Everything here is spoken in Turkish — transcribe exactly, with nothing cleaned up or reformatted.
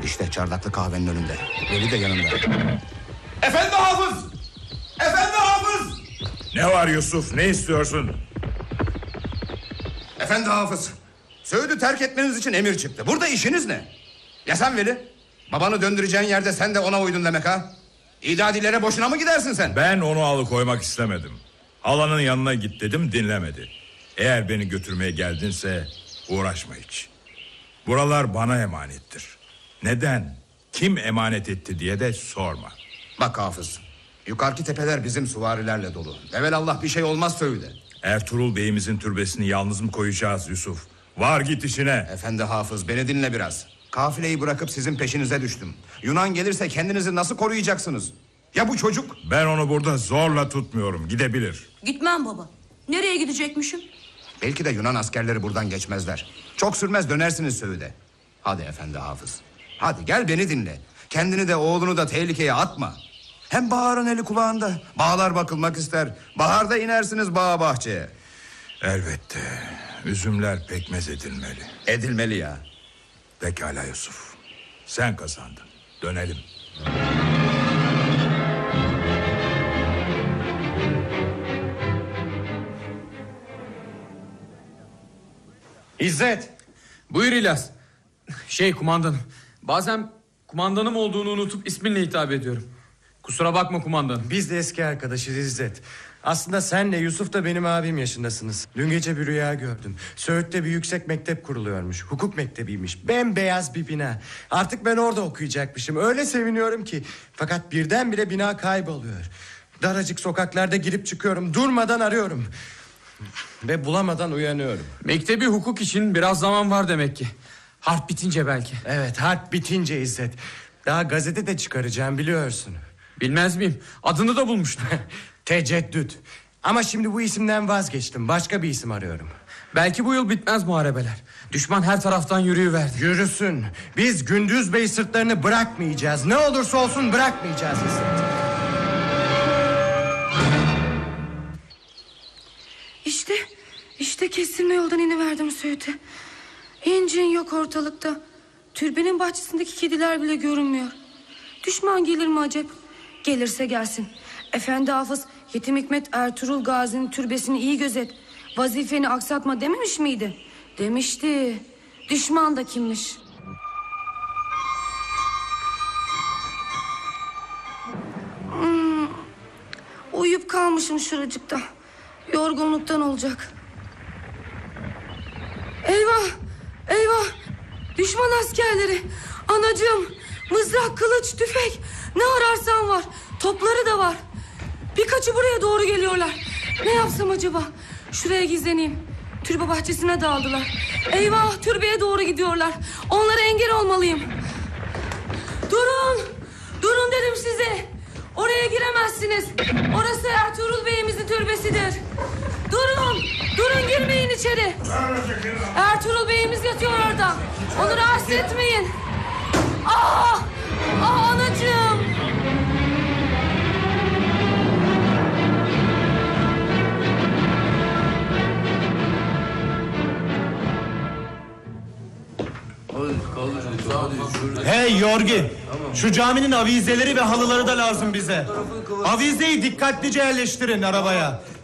İşte çardaklı kahvenin önünde. Veli de yanında. Efendi Hafız! Efendi Hafız! Ne var Yusuf, ne istiyorsun? Efendi Hafız, Söğüt'ü terk etmeniz için emir çıktı. Burada işiniz ne? Ya sen Veli? Babanı döndüreceğin yerde sen de ona uydun demek ha? İdadilere boşuna mı gidersin sen? Ben onu alıkoymak istemedim. Halanın yanına git dedim, dinlemedi. Eğer beni götürmeye geldinse uğraşma hiç. Buralar bana emanettir. Neden, kim emanet etti diye de sorma. Bak Hafız, yukarıki tepeler bizim süvarilerle dolu. Evelallah bir şey olmaz Söğüt'e. Ertuğrul Bey'imizin türbesini yalnız mı koyacağız Yusuf? Var git işine. Efendi Hafız, beni dinle biraz. Kafileyi bırakıp sizin peşinize düştüm. Yunan gelirse kendinizi nasıl koruyacaksınız? Ya bu çocuk? Ben onu burada zorla tutmuyorum, gidebilir. Gitmem baba. Nereye gidecekmişim? Belki de Yunan askerleri buradan geçmezler. Çok sürmez dönersiniz Söğüt'e. Hadi Efendi Hafız. Hadi gel beni dinle. Kendini de oğlunu da tehlikeye atma. Hem Bahar'ın eli kulağında. Bağlar bakılmak ister. Baharda inersiniz bağ bahçeye. Elbette. Üzümler pekmez edilmeli. Edilmeli ya. Pekala Yusuf. Sen kazandın. Dönelim. İzzet. Buyur İlyas. Şey kumandanım, bazen kumandanım olduğunu unutup isminle hitap ediyorum. Kusura bakma kumandanım. Biz de eski arkadaşız İzzet. Aslında senle Yusuf da benim abim yaşındasınız. Dün gece bir rüya gördüm. Söğüt'te bir yüksek mektep kuruluyormuş. Hukuk mektebiymiş. Bembeyaz bir bina. Artık ben orada okuyacakmışım. Öyle seviniyorum ki. Fakat birdenbire bina kayboluyor. Daracık sokaklarda girip çıkıyorum. Durmadan arıyorum. Ve bulamadan uyanıyorum. Mektebi hukuk için biraz zaman var demek ki. Harp bitince belki. Evet, harp bitince İzzet. Daha gazete de çıkaracağım biliyorsun. Bilmez miyim? Adını da bulmuştum. Teceddüt. Ama şimdi bu isimden vazgeçtim. Başka bir isim arıyorum. Belki bu yıl bitmez muharebeler. Düşman her taraftan yürüyüverdi. Yürüsün. Biz Gündüz Bey sırtlarını bırakmayacağız. Ne olursa olsun bırakmayacağız İzzet. İşte, işte kestirme yoldan iniverdim Söğüt'e. İncin yok ortalıkta. Türbenin bahçesindeki kediler bile görünmüyor. Düşman gelir mi acep? Gelirse gelsin. Efendi Hafız Yetim Hikmet Ertuğrul Gazi'nin türbesini iyi gözet. Vazifeni aksatma dememiş miydi? Demişti. Düşman da kimmiş? Hmm, uyuyup kalmışım şuracıkta. Yorgunluktan olacak. Eyvah! Eyvah! Düşman askerleri! Anacığım! Mızrak, kılıç, tüfek! Ne ararsan var. Topları da var. Birkaçı buraya doğru geliyorlar. Ne yapsam acaba? Şuraya gizleneyim. Türbe bahçesine dağıldılar. Eyvah! Türbeye doğru gidiyorlar. Onlara engel olmalıyım. Durun! Durun dedim size! Oraya giremezsiniz. Orası Ertuğrul Bey'imizin türbesidir. Durun! Durun, girmeyin içeri. Ertuğrul Bey'imiz yatıyor orada. Onu rahatsız etmeyin. Ah! Ah anacığım! Hey Yorgi, şu caminin avizeleri ve halıları da lazım bize. Avizeyi dikkatlice yerleştirin arabaya.